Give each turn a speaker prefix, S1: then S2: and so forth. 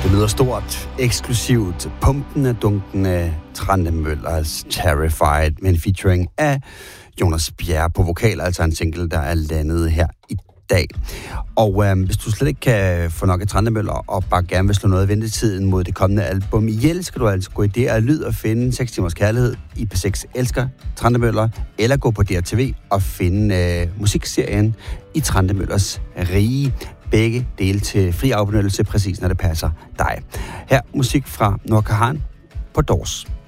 S1: Det lyder stort, eksklusivt, pumpende, dunkende Trantemøllers Terrified, med en featuring af Jonas Bjerre på vokal, altså en single, der er landet her i dag. Og hvis du slet ikke kan få nok af Trantemøller og bare gerne vil slå noget af ventetiden mod det kommende album ihjel, skal du altså gå i DR Lyd og finde 6 timers kærlighed. IP6 elsker Trantemøller, eller gå på DRTV og finde musikserien i Trantemøllers Rige. Begge dele til fri afbenyttelse, præcis når det passer dig. Her musik fra Noor Kahan på Doors.